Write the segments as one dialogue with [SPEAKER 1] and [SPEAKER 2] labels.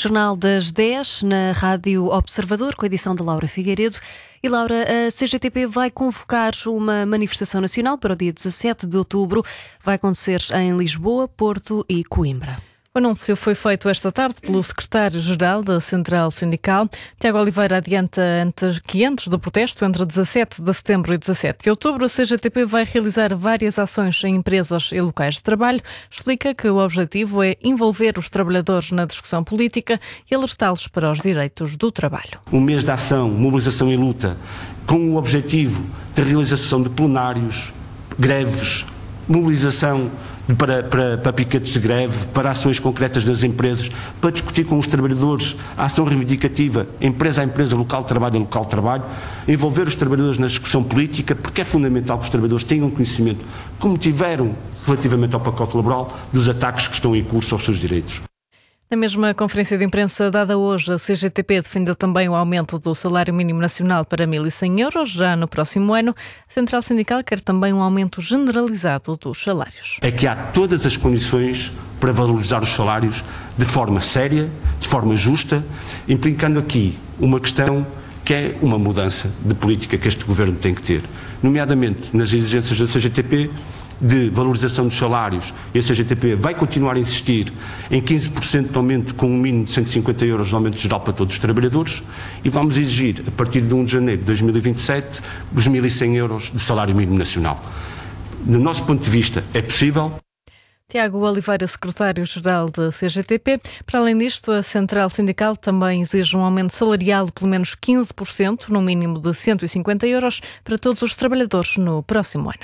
[SPEAKER 1] Jornal das 10 na Rádio Observador, com a edição de Laura Figueiredo. E Laura, a CGTP vai convocar uma manifestação nacional para o dia 17 de outubro. Vai acontecer em Lisboa, Porto e Coimbra.
[SPEAKER 2] O anúncio foi feito esta tarde pelo secretário-geral da Central Sindical. Tiago Oliveira adianta que antes do protesto, entre 17 de setembro e 17 de outubro, a CGTP vai realizar várias ações em empresas e locais de trabalho. Explica que o objetivo é envolver os trabalhadores na discussão política e alertá-los para os direitos do trabalho.
[SPEAKER 3] Um mês de ação, mobilização e luta, com o objetivo de realização de plenários, greves, mobilização para piquetes de greve, para ações concretas das empresas, para discutir com os trabalhadores a ação reivindicativa, empresa a empresa, local de trabalho a local de trabalho, envolver os trabalhadores na discussão política, porque é fundamental que os trabalhadores tenham conhecimento, como tiveram relativamente ao pacote laboral, dos ataques que estão em curso aos seus direitos.
[SPEAKER 2] Na mesma conferência de imprensa dada hoje, a CGTP defendeu também o aumento do salário mínimo nacional para 1.100 euros já no próximo ano. A Central Sindical quer também um aumento generalizado dos salários.
[SPEAKER 3] É que há todas as condições para valorizar os salários de forma séria, de forma justa, implicando aqui uma questão que é uma mudança de política que este Governo tem que ter, nomeadamente nas exigências da CGTP, de valorização dos salários. E a CGTP vai continuar a insistir em 15% de aumento com um mínimo de 150 euros de aumento geral para todos os trabalhadores e vamos exigir, a partir de 1 de janeiro de 2027, os 1.100 euros de salário mínimo nacional. Do nosso ponto de vista, é possível.
[SPEAKER 2] Tiago Oliveira, secretário-geral da CGTP. Para além disto, a Central Sindical também exige um aumento salarial de pelo menos 15%, no mínimo de 150 euros, para todos os trabalhadores no próximo ano.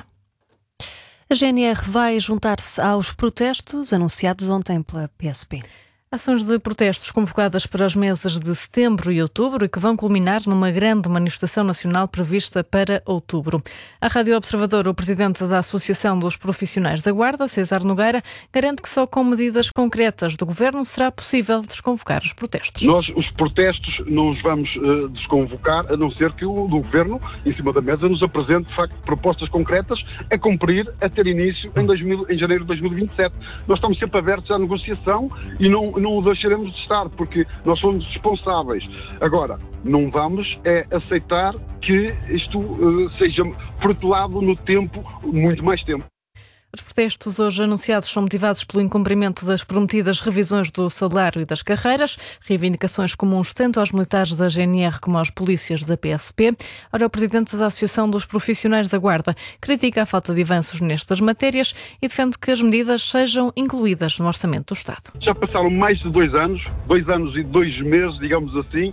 [SPEAKER 1] A GNR vai juntar-se aos protestos anunciados ontem pela PSP.
[SPEAKER 2] Ações de protestos convocadas para os meses de setembro e outubro e que vão culminar numa grande manifestação nacional prevista para outubro. À Rádio Observador, o presidente da Associação dos Profissionais da Guarda, César Nogueira, garante que só com medidas concretas do Governo será possível desconvocar os protestos.
[SPEAKER 4] Nós, os protestos, não os vamos desconvocar, a não ser que o Governo, em cima da mesa, nos apresente, de facto, propostas concretas a cumprir, a ter início em janeiro de 2027. Nós estamos sempre abertos à negociação e não o deixaremos de estar, porque nós somos responsáveis. Agora, não vamos aceitar que isto seja protelado no tempo, muito mais tempo.
[SPEAKER 2] Os protestos hoje anunciados são motivados pelo incumprimento das prometidas revisões do salário e das carreiras, reivindicações comuns tanto aos militares da GNR como aos polícias da PSP. Ora, o presidente da Associação dos Profissionais da Guarda critica a falta de avanços nestas matérias e defende que as medidas sejam incluídas no orçamento do Estado.
[SPEAKER 4] Já passaram mais de 2 anos e 2 meses, digamos assim,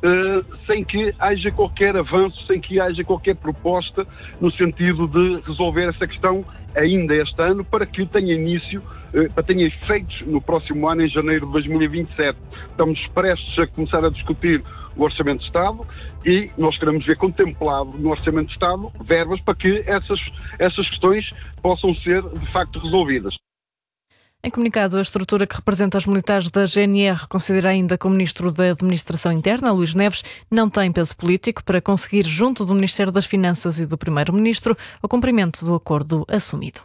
[SPEAKER 4] sem que haja qualquer avanço, sem que haja qualquer proposta no sentido de resolver essa questão ainda este ano, para que tenha início, para tenha efeitos no próximo ano, em janeiro de 2027. Estamos prestes a começar a discutir o Orçamento de Estado e nós queremos ver contemplado no Orçamento de Estado verbas para que essas questões possam ser de facto resolvidas.
[SPEAKER 2] Em comunicado, a estrutura que representa os militares da GNR considera ainda que o Ministro da Administração Interna, Luís Neves, não tem peso político para conseguir, junto do Ministério das Finanças e do Primeiro-Ministro, o cumprimento do acordo assumido.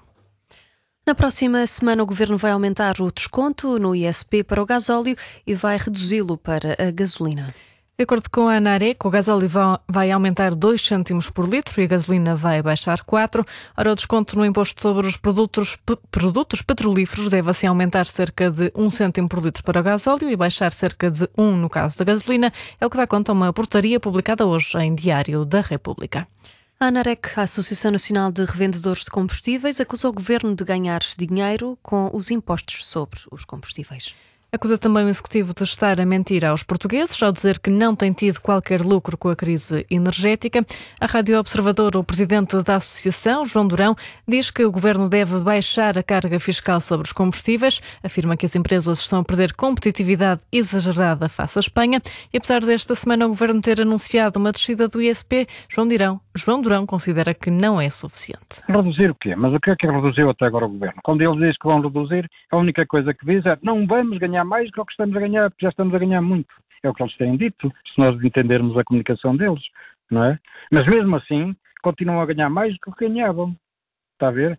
[SPEAKER 1] Na próxima semana, o Governo vai aumentar o desconto no ISP para o gasóleo e vai reduzi-lo para a gasolina.
[SPEAKER 2] De acordo com a ANAREC, o gasóleo vai aumentar 2 cêntimos por litro e a gasolina vai baixar 4. Ora, o desconto no imposto sobre os produtos petrolíferos deve assim aumentar cerca de 1 cêntimo por litro para o gasóleo e baixar cerca de 1 no caso da gasolina. É o que dá conta a uma portaria publicada hoje em Diário da República.
[SPEAKER 1] A ANAREC, a Associação Nacional de Revendedores de Combustíveis, acusou o Governo de ganhar dinheiro com os impostos sobre os combustíveis.
[SPEAKER 2] Acusa também o Executivo de estar a mentir aos portugueses ao dizer que não tem tido qualquer lucro com a crise energética. A Rádio Observador, o presidente da Associação, João Durão, diz que o Governo deve baixar a carga fiscal sobre os combustíveis, afirma que as empresas estão a perder competitividade exagerada face à Espanha e, apesar desta semana o Governo ter anunciado uma descida do ISP, João Durão considera que não é suficiente.
[SPEAKER 5] Reduzir o quê? Mas o que é que reduziu até agora o Governo? Quando eles dizem que vão reduzir, a única coisa que diz é não vamos ganhar mais do que o que estamos a ganhar, porque já estamos a ganhar muito. É o que eles têm dito, se nós entendermos a comunicação deles, não é? Mas mesmo assim, continuam a ganhar mais do que o que ganhavam. Está a ver?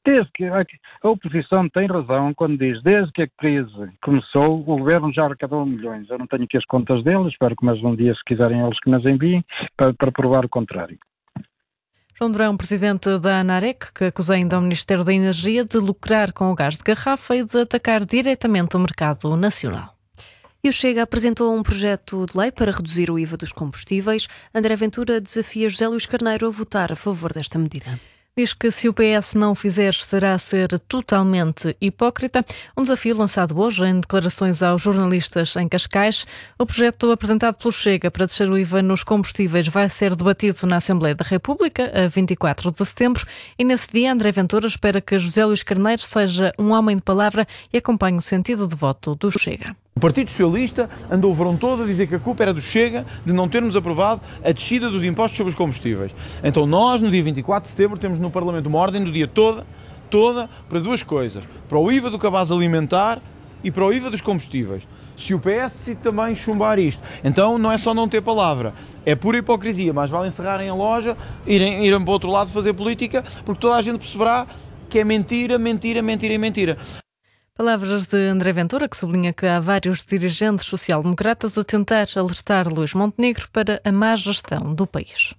[SPEAKER 5] Desde que a oposição tem razão quando diz, desde que a crise começou, o governo já arrecadou milhões. Eu não tenho aqui as contas deles, espero que mais um dia, se quiserem eles, que nas enviem, para provar o contrário.
[SPEAKER 2] João Durão, presidente da ANAREC, que acusa ainda o Ministério da Energia de lucrar com o gás de garrafa e de atacar diretamente o mercado nacional.
[SPEAKER 1] E o Chega apresentou um projeto de lei para reduzir o IVA dos combustíveis. André Ventura desafia José Luís Carneiro a votar a favor desta medida.
[SPEAKER 2] Diz que se o PS não fizer, será ser totalmente hipócrita. Um desafio lançado hoje em declarações aos jornalistas em Cascais. O projeto apresentado pelo Chega para descer o IVA nos combustíveis vai ser debatido na Assembleia da República a 24 de setembro e nesse dia André Ventura espera que José Luís Carneiro seja um homem de palavra e acompanhe o sentido de voto do Chega.
[SPEAKER 6] O Partido Socialista andou o verão todo a dizer que a culpa era do Chega de não termos aprovado a descida dos impostos sobre os combustíveis. Então nós, no dia 24 de setembro, temos no Parlamento uma ordem do dia toda para duas coisas. Para o IVA do cabaz alimentar e para o IVA dos combustíveis. Se o PS decide também chumbar isto, então não é só não ter palavra, é pura hipocrisia. Mais vale encerrarem a loja, irem para o outro lado fazer política, porque toda a gente perceberá que é mentira, mentira, mentira e mentira.
[SPEAKER 2] Palavras de André Ventura, que sublinha que há vários dirigentes social-democratas a tentar alertar Luís Montenegro para a má gestão do país.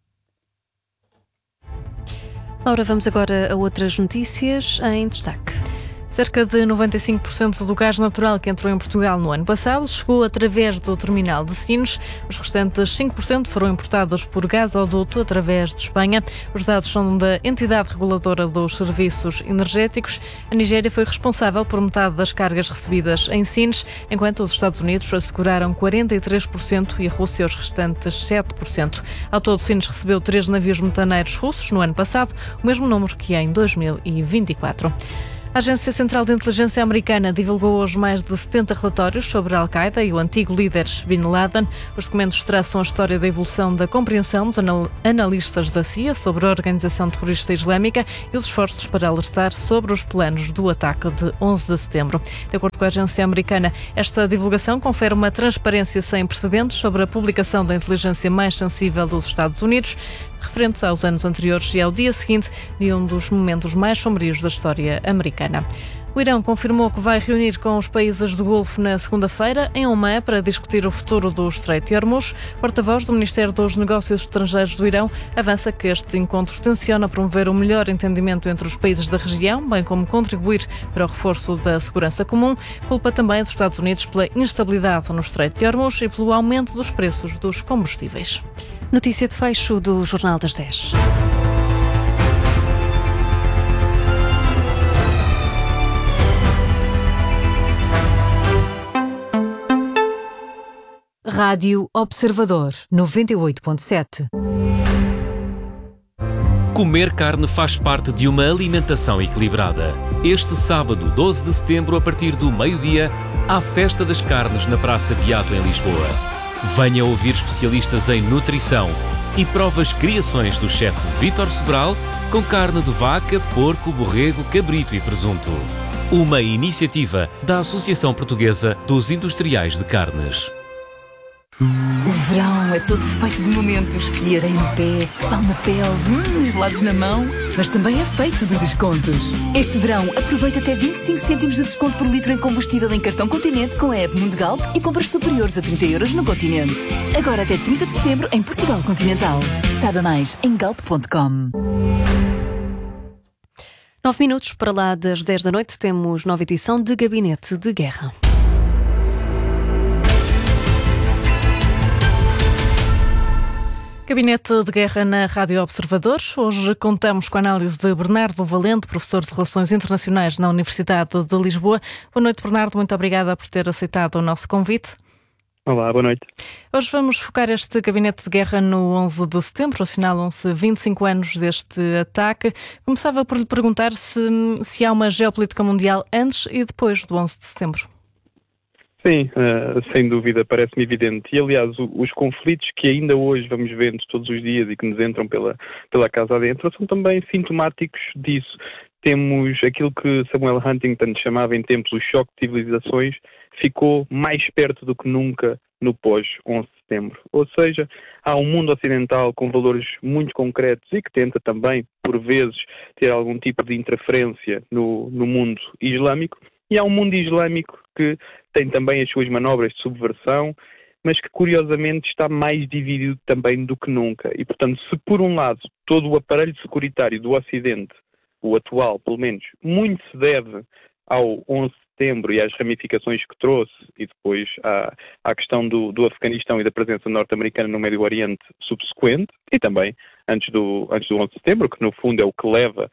[SPEAKER 1] Laura, vamos agora a outras notícias em destaque.
[SPEAKER 2] Cerca de 95% do gás natural que entrou em Portugal no ano passado chegou através do terminal de Sines. Os restantes 5% foram importados por gasoduto através de Espanha. Os dados são da entidade reguladora dos serviços energéticos. A Nigéria foi responsável por metade das cargas recebidas em Sines, enquanto os Estados Unidos asseguraram 43% e a Rússia os restantes 7%. Ao todo, Sines recebeu 3 navios metaneiros russos no ano passado, o mesmo número que em 2024. A Agência Central de Inteligência Americana divulgou hoje mais de 70 relatórios sobre a Al-Qaeda e o antigo líder Bin Laden. Os documentos traçam a história da evolução da compreensão dos analistas da CIA sobre a organização terrorista islâmica e os esforços para alertar sobre os planos do ataque de 11 de setembro. De acordo com a agência americana, esta divulgação confere uma transparência sem precedentes sobre a publicação da inteligência mais sensível dos Estados Unidos, referentes aos anos anteriores e ao dia seguinte de um dos momentos mais sombrios da história americana. O Irão confirmou que vai reunir com os países do Golfo na segunda-feira em Omã para discutir o futuro do Estreito de Hormuz. Porta-voz do Ministério dos Negócios Estrangeiros do Irão avança que este encontro tenciona promover um melhor entendimento entre os países da região, bem como contribuir para o reforço da segurança comum. Culpa também dos Estados Unidos pela instabilidade no Estreito de Hormuz e pelo aumento dos preços dos combustíveis.
[SPEAKER 1] Notícia de fecho do Jornal das 10.
[SPEAKER 7] Rádio Observador 98.7.
[SPEAKER 8] Comer carne faz parte de uma alimentação equilibrada. Este sábado, 12 de setembro, a partir do meio-dia, há Festa das Carnes na Praça Beato, em Lisboa. Venha ouvir especialistas em nutrição e prova as criações do chefe Vítor Sobral com carne de vaca, porco, borrego, cabrito e presunto. Uma iniciativa da Associação Portuguesa dos Industriais de Carnes.
[SPEAKER 9] O verão é todo feito de momentos, de areia no pé, sal na pele, gelados na mão, mas também é feito de descontos. Este verão aproveita até 25 cêntimos de desconto por litro em combustível em cartão Continente com a app Mundo Galp e compras superiores a 30 € no Continente. Agora até 30 de setembro em Portugal Continental. Saiba mais em galp.com.
[SPEAKER 1] 9 minutos para lá das 10 da noite, temos nova edição de Gabinete de Guerra.
[SPEAKER 2] Gabinete de Guerra na Rádio Observador. Hoje contamos com a análise de Bernardo Valente, professor de Relações Internacionais na Universidade de Lisboa. Boa noite, Bernardo. Muito obrigada por ter aceitado o nosso convite.
[SPEAKER 10] Olá, boa noite.
[SPEAKER 2] Hoje vamos focar este Gabinete de Guerra no 11 de setembro. Assinalam-se 25 anos deste ataque. Começava por lhe perguntar se há uma geopolítica mundial antes e depois do 11 de setembro.
[SPEAKER 10] Sim, sem dúvida, parece-me evidente. E, aliás, os conflitos que ainda hoje vamos vendo todos os dias e que nos entram pela casa adentro são também sintomáticos disso. Temos aquilo que Samuel Huntington chamava em tempos o choque de civilizações, ficou mais perto do que nunca no pós-11 de setembro. Ou seja, há um mundo ocidental com valores muito concretos e que tenta também, por vezes, ter algum tipo de interferência no mundo islâmico, e há um mundo islâmico que tem também as suas manobras de subversão, mas que curiosamente está mais dividido também do que nunca. E, portanto, se por um lado todo o aparelho securitário do Ocidente, o atual pelo menos, muito se deve ao 11 de setembro e às ramificações que trouxe, e depois à questão do Afeganistão e da presença norte-americana no Médio Oriente subsequente, e também antes do 11 de setembro, que no fundo é o que leva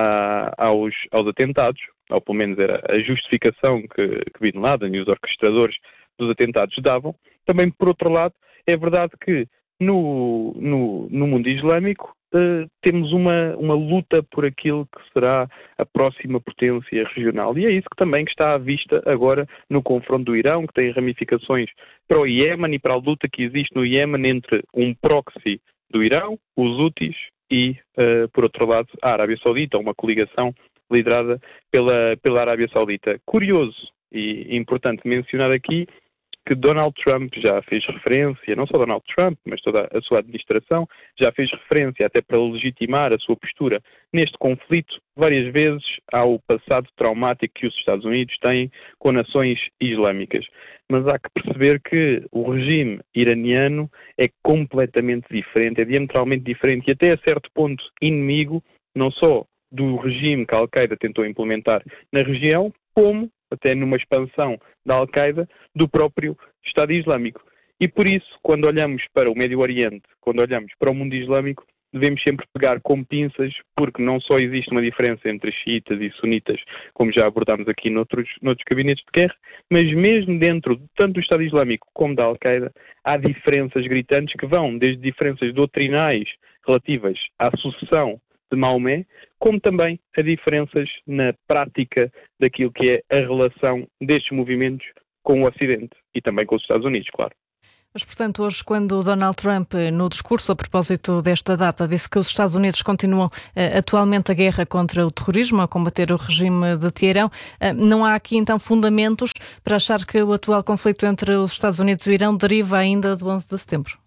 [SPEAKER 10] aos atentados, ou pelo menos era a justificação que Bin Laden e os orquestradores dos atentados davam. Também, por outro lado, é verdade que no mundo islâmico temos uma luta por aquilo que será a próxima potência regional. E é isso que também está à vista agora no confronto do Irão, que tem ramificações para o Iémen e para a luta que existe no Iémen entre um proxy do Irão, os Houthis, e, por outro lado, a Arábia Saudita, uma coligação liderada pela Arábia Saudita. Curioso e importante mencionar aqui que Donald Trump já fez referência, não só Donald Trump, mas toda a sua administração, já fez referência até para legitimar a sua postura neste conflito, várias vezes ao passado traumático que os Estados Unidos têm com nações islâmicas. Mas há que perceber que o regime iraniano é completamente diferente, é diametralmente diferente e até a certo ponto inimigo, não só do regime que a Al-Qaeda tentou implementar na região, como até numa expansão da Al-Qaeda, do próprio Estado Islâmico. E por isso, quando olhamos para o Médio Oriente, quando olhamos para o mundo islâmico, devemos sempre pegar com pinças, porque não só existe uma diferença entre xiitas e sunitas, como já abordámos aqui noutros gabinetes de guerra, mas mesmo dentro tanto do Estado Islâmico como da Al-Qaeda, há diferenças gritantes que vão desde diferenças doutrinais relativas à sucessão de Maomé, como também a diferenças na prática daquilo que é a relação destes movimentos com o Ocidente e também com os Estados Unidos, claro.
[SPEAKER 2] Mas, portanto, hoje, quando Donald Trump, no discurso a propósito desta data, disse que os Estados Unidos continuam atualmente a guerra contra o terrorismo, a combater o regime de Teherão, não há aqui, então, fundamentos para achar que o atual conflito entre os Estados Unidos e o Irão deriva ainda do 11 de setembro?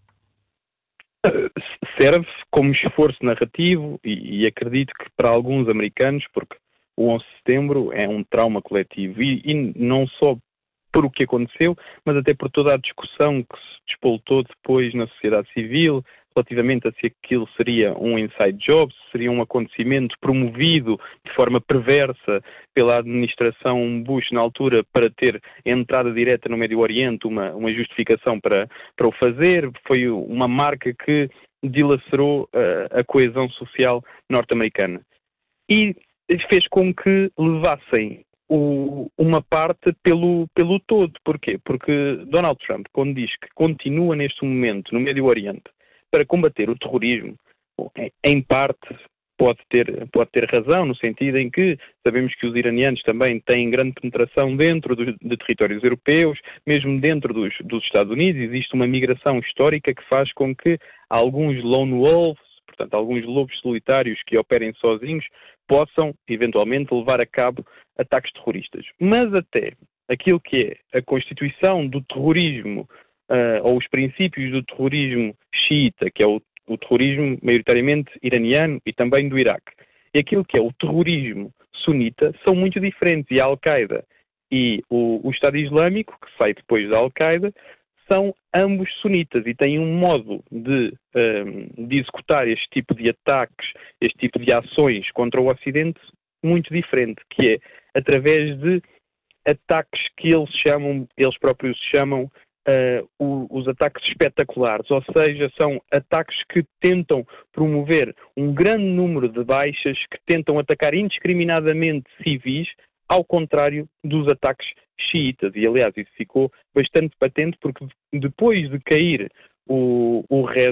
[SPEAKER 10] Serve como esforço narrativo e acredito que para alguns americanos, porque o 11 de setembro é um trauma coletivo e não só por o que aconteceu, mas até por toda a discussão que se despoltou depois na sociedade civil relativamente a se aquilo seria um inside job, se seria um acontecimento promovido de forma perversa pela administração Bush na altura para ter entrada direta no Médio Oriente, uma justificação para o fazer. Foi uma marca que dilacerou a coesão social norte-americana e fez com que levassem uma parte pelo todo. Porquê? Porque Donald Trump, quando diz que continua neste momento no Médio Oriente para combater o terrorismo, em parte pode ter razão, no sentido em que sabemos que os iranianos também têm grande penetração dentro de territórios europeus, mesmo dentro dos Estados Unidos. Existe uma migração histórica que faz com que alguns lone wolves, portanto alguns lobos solitários que operem sozinhos, possam eventualmente levar a cabo ataques terroristas. Mas até aquilo que é a constituição do terrorismo, ou os princípios do terrorismo xiita, que é o terrorismo maioritariamente iraniano e também do Iraque, e aquilo que é o terrorismo sunita, são muito diferentes. E a Al-Qaeda e o Estado Islâmico, que sai depois da Al-Qaeda, são ambos sunitas e têm um modo de executar este tipo de ataques, este tipo de ações contra o Ocidente muito diferente, que é através de ataques que eles próprios chamam os ataques espetaculares, ou seja, são ataques que tentam promover um grande número de baixas, que tentam atacar indiscriminadamente civis, ao contrário dos ataques xiitas. E, aliás, isso ficou bastante patente porque depois de cair o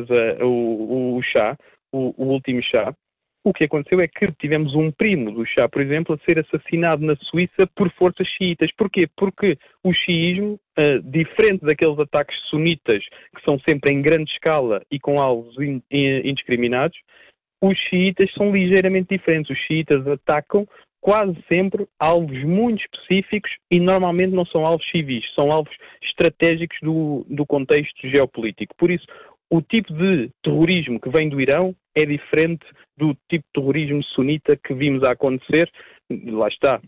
[SPEAKER 10] Shah, o último Shah, o que aconteceu é que tivemos um primo do Shah, por exemplo, a ser assassinado na Suíça por forças xiitas. Porquê? Porque o xiismo, diferente daqueles ataques sunitas, que são sempre em grande escala e com alvos indiscriminados, os xiitas são ligeiramente diferentes. Os xiitas atacam quase sempre alvos muito específicos e normalmente não são alvos civis, são alvos estratégicos do contexto geopolítico. Por isso, o tipo de terrorismo que vem do Irão é diferente do tipo de terrorismo sunita que vimos a acontecer, lá está,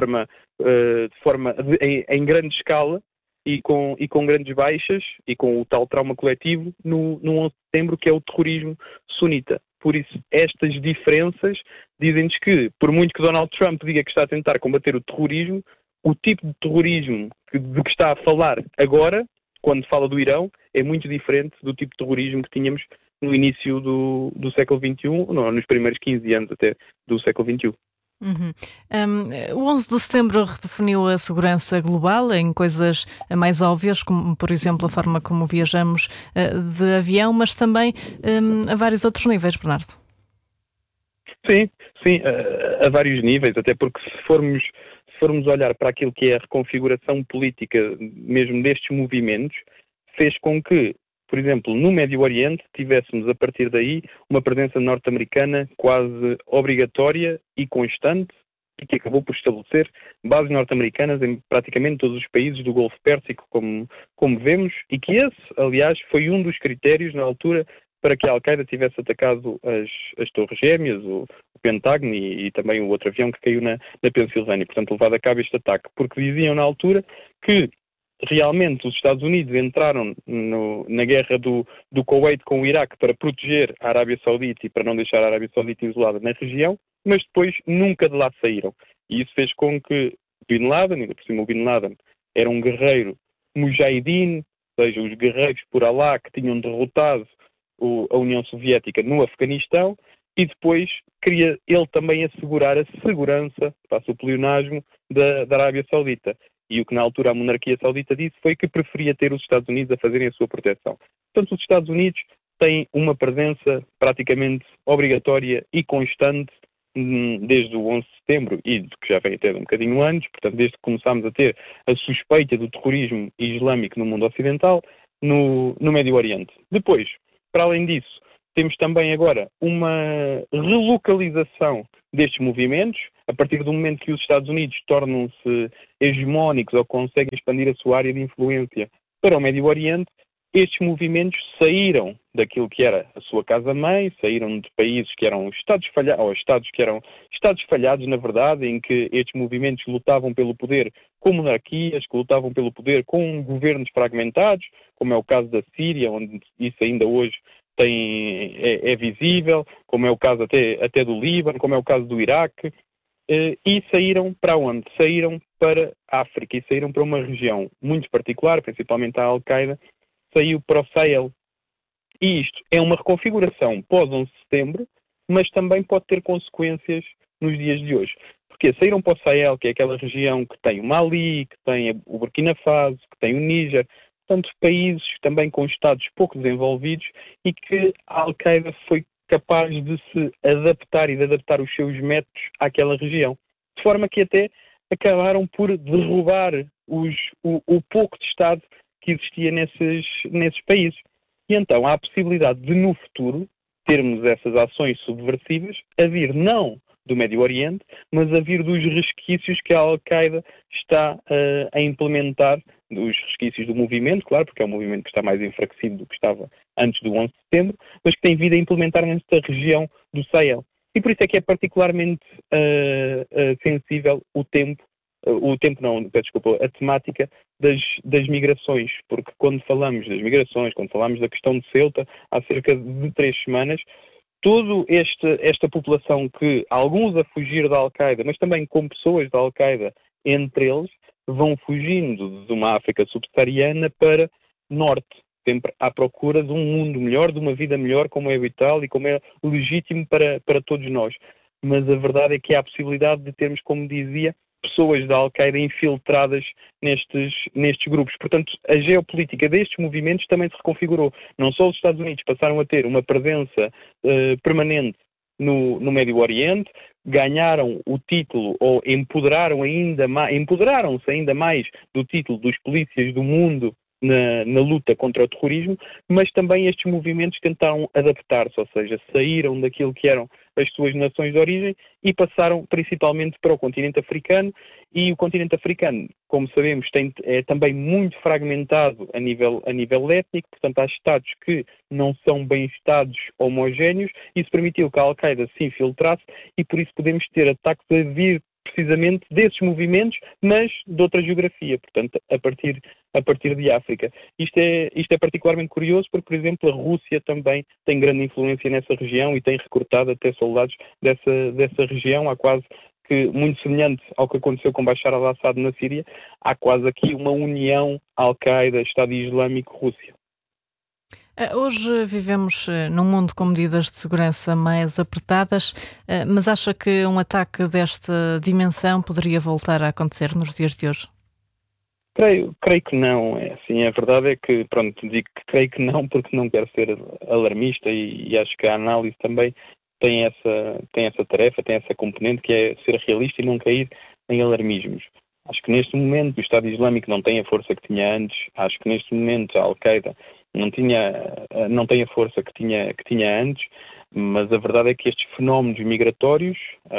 [SPEAKER 10] em grande escala e com grandes baixas e com o tal trauma coletivo no 11 de setembro, que é o terrorismo sunita. Por isso, estas diferenças dizem-nos que, por muito que Donald Trump diga que está a tentar combater o terrorismo, o tipo de terrorismo de que está a falar agora, quando fala do Irão, é muito diferente do tipo de terrorismo que tínhamos no início do século XXI, não, nos primeiros 15 anos até do século XXI.
[SPEAKER 2] O 11 de setembro redefiniu a segurança global em coisas mais óbvias, como, por exemplo, a forma como viajamos de avião, mas também a vários outros níveis, Bernardo.
[SPEAKER 10] Sim, a vários níveis, até porque se formos olhar para aquilo que é a reconfiguração política mesmo destes movimentos, fez com que, por exemplo, no Médio Oriente, tivéssemos a partir daí uma presença norte-americana quase obrigatória e constante, e que acabou por estabelecer bases norte-americanas em praticamente todos os países do Golfo Pérsico, como vemos, e que esse, aliás, foi um dos critérios na altura para que a Al-Qaeda tivesse atacado as Torres Gêmeas, o Pentágono e também o outro avião que caiu na Pensilvânia, portanto levado a cabo este ataque, porque diziam na altura que realmente os Estados Unidos entraram na guerra do Kuwait com o Iraque para proteger a Arábia Saudita e para não deixar a Arábia Saudita isolada na região, mas depois nunca de lá saíram. E isso fez com que Bin Laden, ainda por cima o Bin Laden, era um guerreiro mujahideen, ou seja, os guerreiros por Alá que tinham derrotado a União Soviética no Afeganistão, e depois queria ele também assegurar a segurança, passa o pleonasmo, da Arábia Saudita. E o que na altura a monarquia saudita disse foi que preferia ter os Estados Unidos a fazerem a sua proteção. Portanto, os Estados Unidos têm uma presença praticamente obrigatória e constante desde o 11 de setembro e que já vem até um bocadinho antes, portanto, desde que começámos a ter a suspeita do terrorismo islâmico no mundo ocidental, no Médio Oriente. Depois, para além disso, temos também agora uma relocalização destes movimentos, a partir do momento que os Estados Unidos tornam-se hegemónicos ou conseguem expandir a sua área de influência para o Médio Oriente, estes movimentos saíram daquilo que era a sua casa-mãe, saíram de países que eram estados falhados, ou estados que eram estados falhados, na verdade, em que estes movimentos lutavam pelo poder com monarquias, que lutavam pelo poder com governos fragmentados, como é o caso da Síria, onde isso ainda hoje é visível, como é o caso até do Líbano, como é o caso do Iraque, e saíram para onde? Saíram para a África e saíram para uma região muito particular, principalmente a Al-Qaeda, saiu para o Sahel. E isto é uma reconfiguração pós-11 de setembro, mas também pode ter consequências nos dias de hoje. Porque saíram para o Sahel, que é aquela região que tem o Mali, que tem o Burkina Faso, que tem o Níger, portanto, países também com estados pouco desenvolvidos e que a Al-Qaeda foi capaz de se adaptar e de adaptar os seus métodos àquela região. De forma que até acabaram por derrubar o pouco de Estado que existia nesses países. E então há a possibilidade de, no futuro, termos essas ações subversivas a vir não do Médio Oriente, mas a vir dos resquícios que a Al-Qaeda está a implementar, dos resquícios do movimento, claro, porque é um movimento que está mais enfraquecido do que estava antes do 11 de setembro, mas que tem vindo a implementar nesta região do Sahel. E por isso é que é particularmente sensível a temática das migrações, porque quando falamos das migrações, quando falamos da questão de Ceuta, há cerca de 3 semanas, toda esta população que, alguns a fugir da Al-Qaeda, mas também com pessoas da Al-Qaeda entre eles, vão fugindo de uma África subsaariana para norte, sempre à procura de um mundo melhor, de uma vida melhor, como é vital e como é legítimo para todos nós. Mas a verdade é que há a possibilidade de termos, como dizia, pessoas da Al-Qaeda infiltradas nestes grupos. Portanto, a geopolítica destes movimentos também se reconfigurou. Não só os Estados Unidos passaram a ter uma presença permanente no Médio Oriente, ganharam o título ou empoderaram-se ainda mais do título dos polícias do mundo na luta contra o terrorismo, mas também estes movimentos tentaram adaptar-se, ou seja, saíram daquilo que eram as suas nações de origem e passaram principalmente para o continente africano. E o continente africano, como sabemos, é também muito fragmentado a nível étnico, portanto há Estados que não são bem Estados homogéneos. Isso permitiu que a Al-Qaeda se infiltrasse e por isso podemos ter ataques a vir precisamente desses movimentos, mas de outra geografia, portanto, a partir de África. Isto é particularmente curioso porque, por exemplo, a Rússia também tem grande influência nessa região e tem recrutado até soldados dessa região. Há quase que, muito semelhante ao que aconteceu com Bashar al-Assad na Síria, há quase aqui uma união Al-Qaeda, Estado Islâmico, Rússia.
[SPEAKER 2] Hoje vivemos num mundo com medidas de segurança mais apertadas, mas acha que um ataque desta dimensão poderia voltar a acontecer nos dias de hoje?
[SPEAKER 10] Creio que não. A verdade é que, digo que creio que não porque não quero ser alarmista e acho que a análise também tem essa tarefa, tem essa componente que é ser realista e não cair em alarmismos. Acho que neste momento o Estado Islâmico não tem a força que tinha antes, acho que neste momento a Al-Qaeda não tem a força que tinha antes, mas a verdade é que estes fenómenos migratórios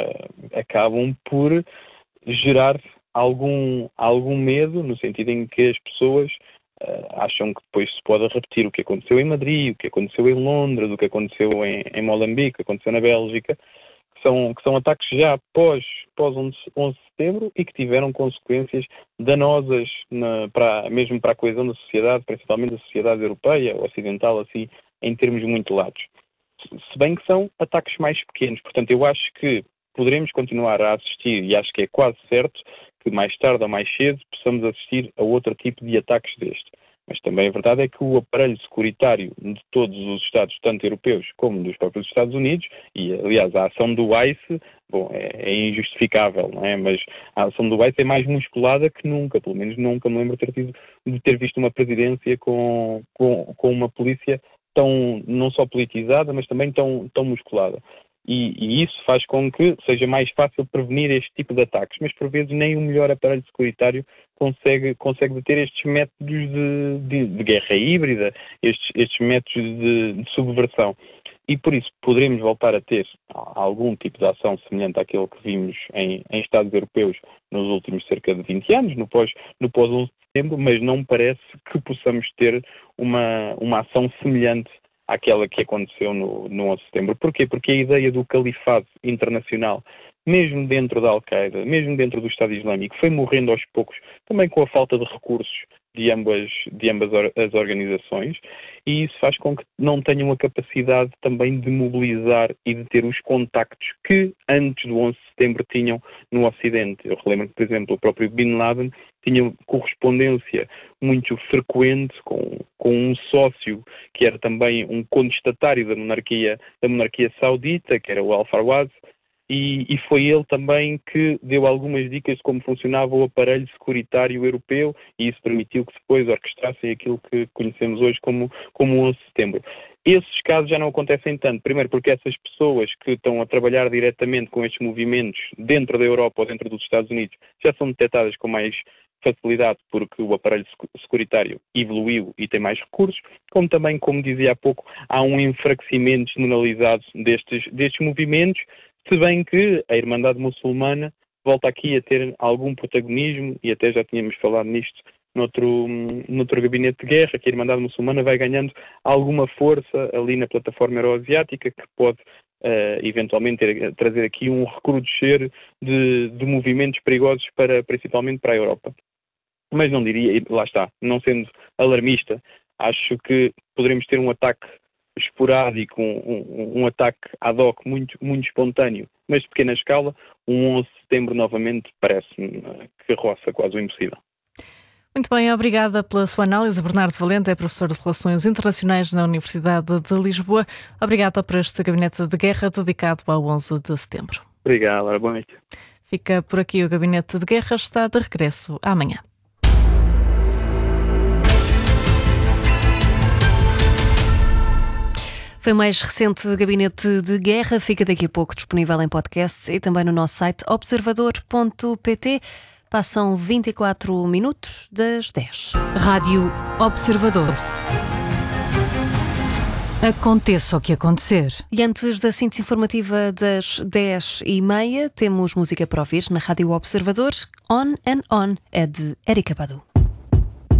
[SPEAKER 10] acabam por gerar algum medo, no sentido em que as pessoas acham que depois se pode repetir o que aconteceu em Madrid, o que aconteceu em Londres, o que aconteceu em Moçambique, o que aconteceu na Bélgica, que são ataques já pós 11 de setembro e que tiveram consequências danosas mesmo para a coesão da sociedade, principalmente da sociedade europeia, ocidental, assim, em termos muito latos. Se bem que são ataques mais pequenos. Portanto, eu acho que poderemos continuar a assistir, e acho que é quase certo, que mais tarde ou mais cedo possamos assistir a outro tipo de ataques deste. Mas também a verdade é que o aparelho securitário de todos os Estados, tanto europeus como dos próprios Estados Unidos, e aliás a ação do ICE, é injustificável, não é? Mas a ação do ICE é mais musculada que nunca, pelo menos nunca me lembro de ter visto uma presidência com uma polícia tão, não só politizada, mas também tão musculada. E isso faz com que seja mais fácil prevenir este tipo de ataques, mas por vezes nem o melhor aparelho securitário consegue deter estes métodos de guerra híbrida, estes métodos de subversão. E por isso poderemos voltar a ter algum tipo de ação semelhante àquele que vimos em Estados europeus nos últimos cerca de 20 anos, no pós 11 de setembro, mas não me parece que possamos ter uma ação semelhante àquela que aconteceu no 11 de setembro. Porquê? Porque a ideia do califado internacional, mesmo dentro da Al-Qaeda, mesmo dentro do Estado Islâmico, foi morrendo aos poucos, também com a falta de recursos de ambas as organizações, e isso faz com que não tenham a capacidade também de mobilizar e de ter os contactos que antes do 11 de setembro tinham no Ocidente. Eu relembro que, por exemplo, o próprio Bin Laden tinha correspondência muito frequente com um sócio que era também um contestatário da monarquia saudita, que era o Al-Fawad, e foi ele também que deu algumas dicas de como funcionava o aparelho securitário europeu, e isso permitiu que depois orquestrassem aquilo que conhecemos hoje como 11 de setembro. Esses casos já não acontecem tanto, primeiro porque essas pessoas que estão a trabalhar diretamente com estes movimentos dentro da Europa ou dentro dos Estados Unidos já são detectadas com mais facilidade porque o aparelho securitário evoluiu e tem mais recursos, como também, como dizia há pouco, há um enfraquecimento generalizado destes movimentos, se bem que a Irmandade Muçulmana volta aqui a ter algum protagonismo, e até já tínhamos falado nisto noutro gabinete de guerra, que a Irmandade Muçulmana vai ganhando alguma força ali na plataforma euroasiática, que pode eventualmente trazer aqui um recrudescer de movimentos perigosos principalmente para a Europa. Mas não diria, lá está, não sendo alarmista, acho que poderemos ter um ataque esporádico, um ataque ad hoc muito, muito espontâneo, mas de pequena escala. Um 11 de setembro novamente parece-me que roça quase o impossível.
[SPEAKER 2] Muito bem, obrigada pela sua análise. Bernardo Valente é professor de Relações Internacionais na Universidade de Lisboa. Obrigada por este gabinete de guerra dedicado ao 11 de setembro.
[SPEAKER 10] Obrigado, boa noite.
[SPEAKER 2] Fica por aqui o gabinete de guerra, está de regresso amanhã.
[SPEAKER 1] Foi o mais recente gabinete de guerra, fica daqui a pouco disponível em podcast e também no nosso site observador.pt. Passam 24 minutos das 10.
[SPEAKER 7] Rádio Observador. Aconteça o que acontecer.
[SPEAKER 1] E antes da síntese informativa das 10h30, temos música para ouvir na Rádio Observador. On and On é de Erika Badu.